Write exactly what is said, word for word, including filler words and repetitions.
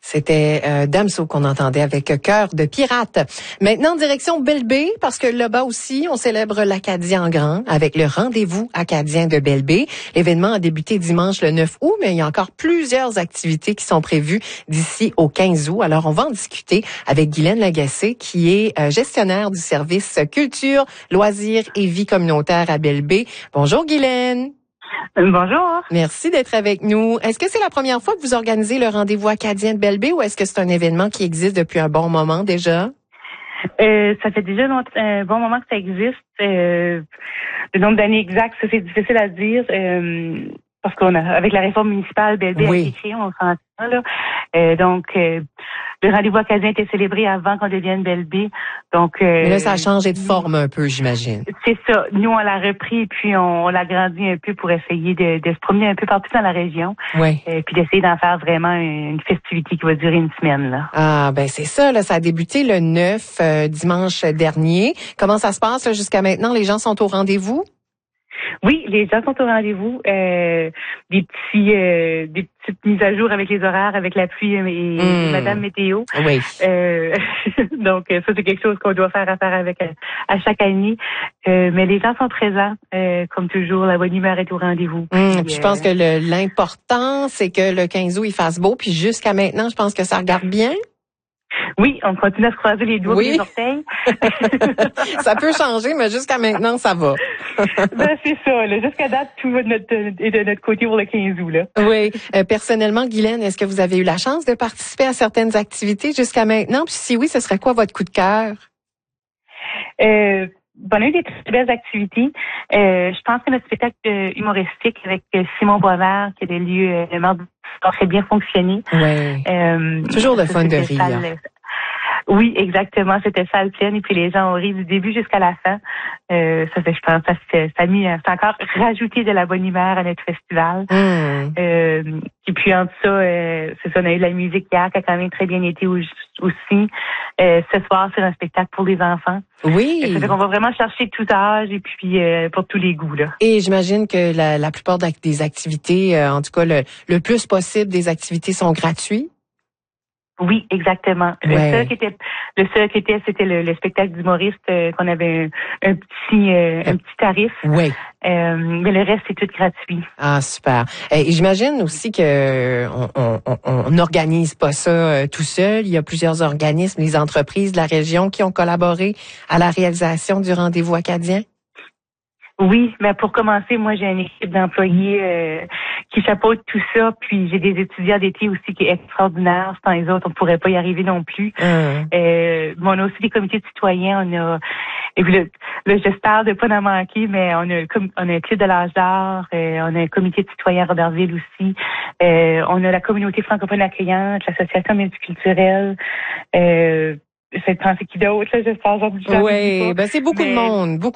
C'était euh, Damso qu'on entendait avec Cœur de pirate. Maintenant, direction Belle-Baie, parce que là-bas aussi, on célèbre l'Acadie en grand avec le rendez-vous acadien de Belle-Baie. L'événement a débuté dimanche le neuf août, mais il y a encore plusieurs activités qui sont prévues d'ici au quinze août. Alors, on va en discuter avec Guylaine Lagacé, qui est euh, gestionnaire du service culture, loisirs et vie communautaire à Belle-Baie. Bonjour Guylaine. Bonjour. Merci d'être avec nous. Est-ce que c'est la première fois que vous organisez le rendez-vous acadien de Belle-Baie ou est-ce que c'est un événement qui existe depuis un bon moment déjà? Euh, ça fait déjà longtemps, un bon moment que ça existe. Euh, le nombre d'années exact, ça c'est difficile à dire. Euh, parce qu'on a, avec la réforme municipale, Belle-Baie Oui. a été créée, on s'entend là. Euh, donc, euh, le rendez-vous acadien était célébré avant qu'on devienne Belle-Baie. Donc, euh, Mais là, ça a changé de forme un peu, j'imagine. C'est ça. Nous, on l'a repris puis on, on l'a grandi un peu pour essayer de, de se promener un peu partout dans la région. Oui. Euh, puis d'essayer d'en faire vraiment une festivité qui va durer une semaine, là. Ah, ben c'est ça, là. Ça a débuté le neuf, euh, dimanche dernier. Comment ça se passe là, jusqu'à maintenant? Les gens sont au rendez-vous? Oui, les gens sont au rendez-vous. Euh, des petits, euh, des petites mises à jour avec les horaires, avec la pluie et, et mmh. Madame Météo. Oui. Euh, donc ça c'est quelque chose qu'on doit faire affaire avec à, à chaque année. Euh, mais les gens sont présents, euh, comme toujours. La bonne humeur est au rendez-vous. Mmh. Puis, puis je euh, pense que le, l'important, c'est que le quinze août il fasse beau. Puis jusqu'à maintenant, je pense que ça regarde bien. Oui, on continue à se croiser les doigts Oui. et les orteils. Ça peut changer, mais jusqu'à maintenant, ça va. Ben, c'est ça. Là. Jusqu'à date, tout va de notre, est de notre côté pour le quinze août. Là. Oui. Euh, personnellement, Guylaine, est-ce que vous avez eu la chance de participer à certaines activités jusqu'à maintenant? Puis si oui, ce serait quoi votre coup de cœur? Euh, on a eu des très belles activités. Euh, je pense que notre spectacle euh, humoristique avec euh, Simon Boisvert, qui a lieu euh, le mardi, a très bien fonctionné. Oui. Euh, Toujours le fun de rire. Salle, oui, exactement. C'était salle pleine et puis les gens ont ri du début jusqu'à la fin. Euh, ça fait, je pense, ça, ça a mis, ça a encore rajouté de la bonne humeur à notre festival. Mmh. Euh, et puis en tout ça, euh, c'est ça, on a eu de la musique hier qui a quand même très bien été aussi. Euh, ce soir, c'est un spectacle pour les enfants. Oui. Ça fait qu'on va vraiment chercher tout âge et puis euh, pour tous les goûts là. Et j'imagine que la, la plupart des activités, euh, en tout cas le, le plus possible des activités sont gratuites. Oui, exactement. Ouais. Le seul qui était, le seul qui était, c'était le, le spectacle d'humoriste euh, qu'on avait un, un petit, euh, un petit tarif. Oui. Euh, mais le reste c'est tout gratuit. Ah super. Et j'imagine aussi que on, on, on, on n'organise pas ça euh, tout seul. Il y a plusieurs organismes, les entreprises de la région qui ont collaboré à la réalisation du rendez-vous acadien. Oui, mais pour commencer, moi j'ai une équipe d'employés euh, qui chapeaute tout ça, puis j'ai des étudiants d'été aussi qui est extraordinaire. Sans les autres, on pourrait pas y arriver non plus. Hum. Euh, mais on a aussi des comités de citoyens. On a, et puis le, le j'espère de pas en manquer, mais on a on a un club de l'âge d'or, euh, on a un comité de citoyens à Robertville aussi. Euh, on a la communauté francophone accueillante, l'association multiculturelle. Euh, je vais penser qui d'autre là, j'espère. Oui, ben c'est beaucoup mais, de monde, beaucoup